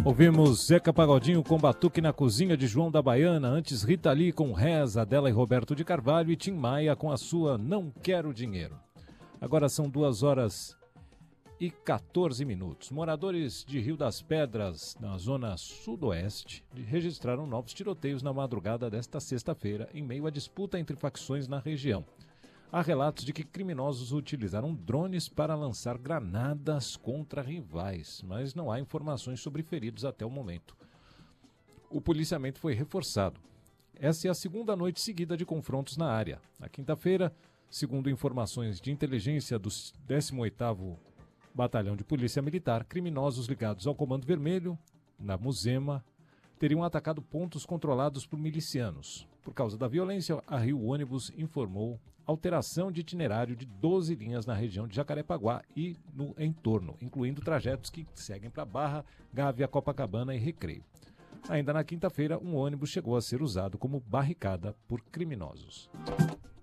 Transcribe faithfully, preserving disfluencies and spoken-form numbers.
Ouvimos Zeca Pagodinho com Batuque na Cozinha de João da Baiana, antes Rita Lee com Reza, Adela e Roberto de Carvalho, e Tim Maia com a sua Não Quero Dinheiro. Agora são duas horas e quatorze minutos. Moradores de Rio das Pedras, na zona sudoeste, registraram novos tiroteios na madrugada desta sexta-feira, em meio à disputa entre facções na região. Há relatos de que criminosos utilizaram drones para lançar granadas contra rivais, mas não há informações sobre feridos até o momento. O policiamento foi reforçado. Essa é a segunda noite seguida de confrontos na área. Na quinta-feira, segundo informações de inteligência do décimo oitavo Batalhão de Polícia Militar, criminosos ligados ao Comando Vermelho, na Muzema, teriam atacado pontos controlados por milicianos. Por causa da violência, a Rio Ônibus informou alteração de itinerário de doze linhas na região de Jacarepaguá e no entorno, incluindo trajetos que seguem para Barra, Gávea, Copacabana e Recreio. Ainda na quinta-feira, um ônibus chegou a ser usado como barricada por criminosos.